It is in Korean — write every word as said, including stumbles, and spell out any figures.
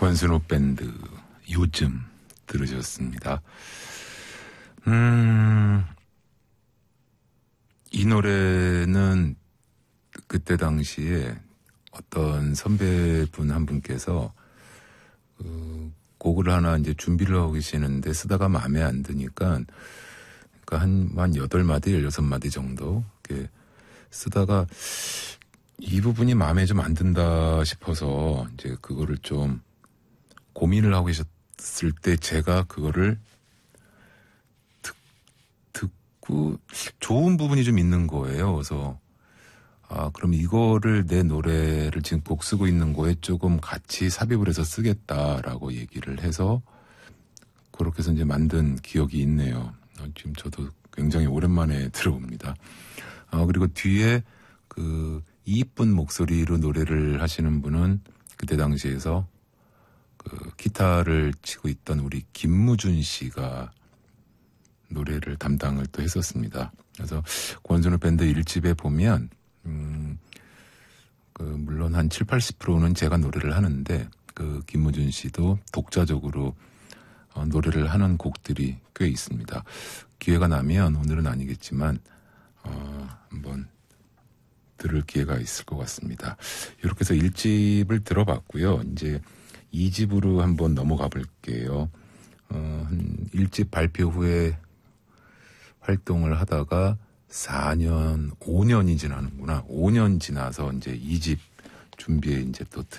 권순호 밴드 요즘 들으셨습니다. 음, 이 노래는 그때 당시에 어떤 선배분 한 분께서 그 곡을 하나 이제 준비를 하고 계시는데 쓰다가 마음에 안 드니까 그러니까 한, 한 여덟 마디, 열여섯 마디 정도 이렇게 쓰다가 이 부분이 마음에 좀 안 든다 싶어서 이제 그거를 좀 고민을 하고 계셨을 때 제가 그거를 듣, 듣고 좋은 부분이 좀 있는 거예요. 그래서 아, 그럼 이거를 내 노래를 지금 곡 쓰고 있는 거에 조금 같이 삽입을 해서 쓰겠다라고 얘기를 해서 그렇게 해서 이제 만든 기억이 있네요. 지금 저도 굉장히 오랜만에 들어봅니다. 아, 그리고 뒤에 그 이쁜 목소리로 노래를 하시는 분은 그때 당시에서 그 기타를 치고 있던 우리 김무준 씨가 노래를 담당을 또 했었습니다. 그래서 권순호 밴드 일 집에 보면 음, 그 물론 한 칠, 팔십 퍼센트는 제가 노래를 하는데 그 김무준 씨도 독자적으로 어, 노래를 하는 곡들이 꽤 있습니다. 기회가 나면 오늘은 아니겠지만 어, 한번 들을 기회가 있을 것 같습니다. 이렇게 해서 일 집을 들어봤고요. 이제 이 집으로 한번 넘어가 볼게요. 어, 한 일 집 발표 후에 활동을 하다가 사 년, 오 년이 지나는구나. 오 년 지나서 이제 이 집 준비에 이제 또